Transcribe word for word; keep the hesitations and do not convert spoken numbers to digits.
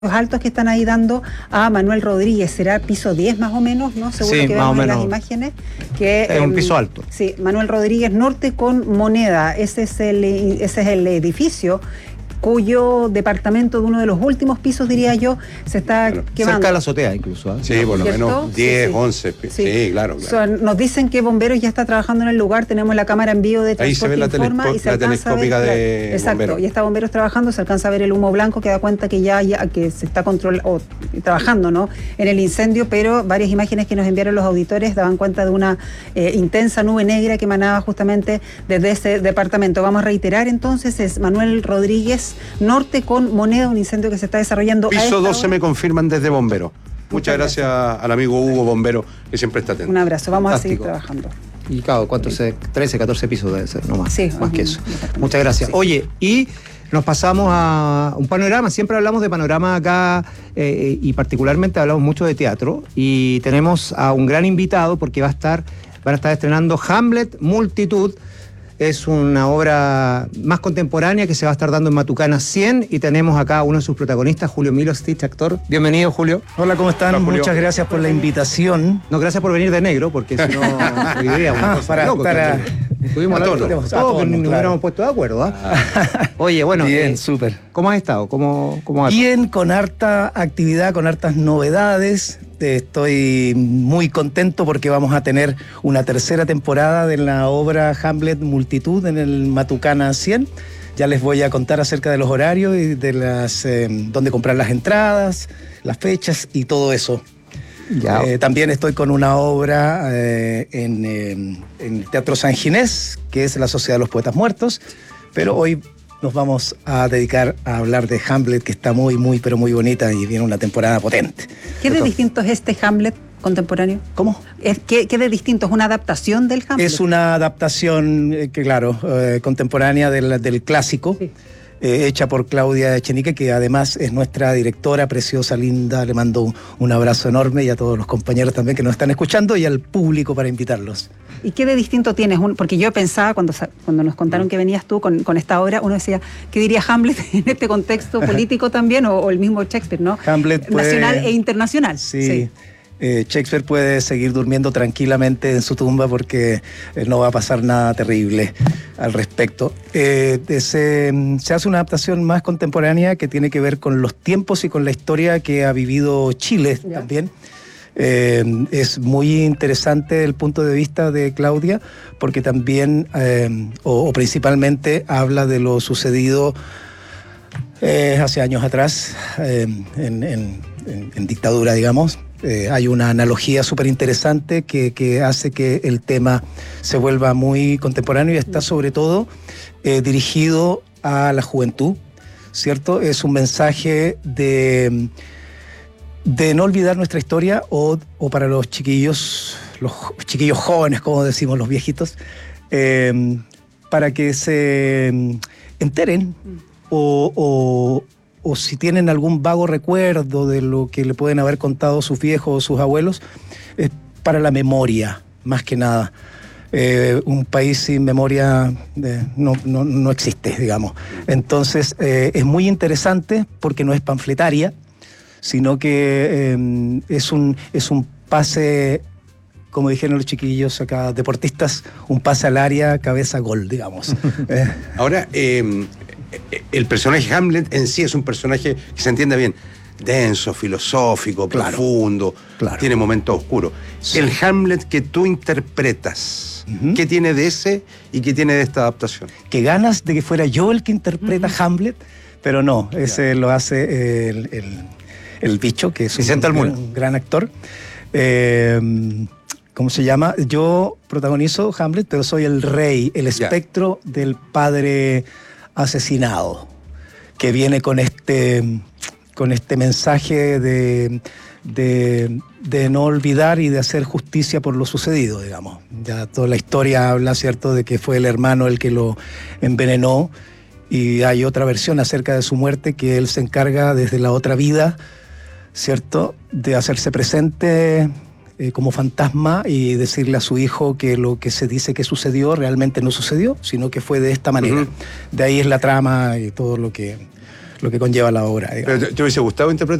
altos que están ahí dando a Manuel Rodríguez. Será piso diez más o menos, ¿no? Según sí, lo que vemos vemos en menos. las imágenes. Que, es un piso alto. Sí, Manuel Rodríguez Norte con Moneda. Ese es el, ese es el edificio cuyo departamento de uno de los últimos pisos, diría yo, se está Claro. quemando. Cerca de la azotea incluso. ¿eh? Sí, por lo ¿Cierto? menos diez, Sí, sí. once. Sí, sí claro, claro. Son, nos dicen que bomberos ya está trabajando en el lugar. Tenemos la cámara en vivo de Transporte Ahí se ve la, Informa telesco y se la alcanza a ver, telescópica claro, de exacto, bomberos. y está bomberos trabajando, se alcanza a ver el humo blanco que da cuenta que ya, ya que se está controlando o trabajando, ¿no?, en el incendio, pero varias imágenes que nos enviaron los auditores daban cuenta de una eh, intensa nube negra que emanaba justamente desde ese departamento. Vamos a reiterar entonces, es Manuel Rodríguez Norte con Moneda, un incendio que se está desarrollando. Piso doce hora. me confirman desde bomberos. Muchas, Muchas gracias, gracias al amigo Hugo Bombero, que siempre está atento. Un abrazo, vamos Fantástico. a seguir trabajando. Y claro, ¿cuánto se? trece, catorce pisos debe ser, no más. Sí, más un, que eso. un Muchas gracias. sí. Oye, y nos pasamos a un panorama. Siempre hablamos de panorama acá eh, y particularmente hablamos mucho de teatro. Y tenemos a un gran invitado porque va a estar, van a estar estrenando Hamlet Multitud. Es una obra más contemporánea que se va a estar dando en Matucana cien y tenemos acá a uno de sus protagonistas, Julio Milostich, actor. Bienvenido, Julio. Hola, ¿cómo están? Hola, Julio. Muchas gracias por la invitación. No, gracias por venir de negro, porque si no, hoy día, Ah, para- loco, para- estuvimos a hablando tono. de A todo, que tono, ni nos claro. hubiéramos puesto de acuerdo. ¿ah? Oye, bueno, Bien, eh, súper. ¿cómo has estado? ¿Cómo, cómo has... Bien, con harta actividad, con hartas novedades. Eh, Estoy muy contento porque vamos a tener una tercera temporada de la obra Hamlet Multitud en el Matucana cien. Ya les voy a contar acerca de los horarios y de las eh, dónde comprar las entradas, las fechas y todo eso. Ya. Eh, también estoy con una obra eh, en, eh, en el Teatro San Ginés, que es la Sociedad de los Poetas Muertos, pero hoy nos vamos a dedicar a hablar de Hamlet, que está muy, muy, pero muy bonita y viene una temporada potente. ¿Qué de distinto es este Hamlet contemporáneo? ¿Cómo? Es- ¿Qué, qué de distinto? ¿Es una adaptación del Hamlet? Es una adaptación, eh, que claro, eh, contemporánea del, del clásico, Sí. eh, hecha por Claudia Echenique, que además es nuestra directora, preciosa, linda. Le mando un, un abrazo enorme y a todos los compañeros también que nos están escuchando y al público para invitarlos. ¿Y qué de distinto tienes? Un- porque yo pensaba, cuando, sa- cuando nos contaron que venías tú con, con esta obra, uno decía, ¿qué diría Hamlet en este contexto político también? O, o el mismo Shakespeare, ¿no? Hamlet puede- Nacional e internacional. Sí. Eh, Shakespeare puede seguir durmiendo tranquilamente en su tumba porque eh, no va a pasar nada terrible al respecto. Eh, de- se, se hace una adaptación más contemporánea que tiene que ver con los tiempos y con la historia que ha vivido Chile Ya. también. Eh, es muy interesante desde el punto de vista de Claudia porque también, eh, o, o principalmente, habla de lo sucedido eh, hace años atrás, eh, en, en- en- en dictadura, digamos. Eh, hay una analogía súper interesante que, que hace que el tema se vuelva muy contemporáneo y está sobre todo eh, dirigido a la juventud, ¿cierto? Es un mensaje de, de no olvidar nuestra historia o, o para los chiquillos, los chiquillos jóvenes, como decimos los viejitos, eh, para que se enteren o, o, o si tienen algún vago recuerdo de lo que le pueden haber contado sus viejos o sus abuelos, eh, para la memoria, más que nada. Eh, un país sin memoria eh, no, no, no existe, digamos. Entonces, eh, es muy interesante porque no es panfletaria, sino que eh, es, un, es un pase, como dijeron los chiquillos acá, deportistas, un pase al área, cabeza, gol, digamos. Eh, Ahora, eh, el personaje Hamlet en sí es un personaje que se entiende bien, denso, filosófico, Claro, profundo, claro. tiene momentos oscuros. Sí. El Hamlet que tú interpretas, Ujú. ¿qué tiene de ese y qué tiene de esta adaptación? que ganas de que fuera yo el que interpreta Hamlet, pero no, ese lo hace el, el, el bicho, que es un, Vicente un, Almula. un gran actor. Eh, ¿Cómo se llama? Yo protagonizo Hamlet, pero soy el rey, el Ya. espectro del padre asesinado, que viene con este, con este mensaje de, de, de no olvidar y de hacer justicia por lo sucedido, digamos. Ya toda la historia habla, ¿cierto?, de que fue el hermano el que lo envenenó, y hay otra versión acerca de su muerte que él se encarga desde la otra vida, ¿cierto?, de hacerse presente eh, como fantasma y decirle a su hijo que lo que se dice que sucedió realmente no sucedió, sino que fue de esta manera. Ujú. De ahí es la trama y todo lo que, lo que conlleva la obra. Digamos. ¿Pero te, te hubiese gustado interpretar?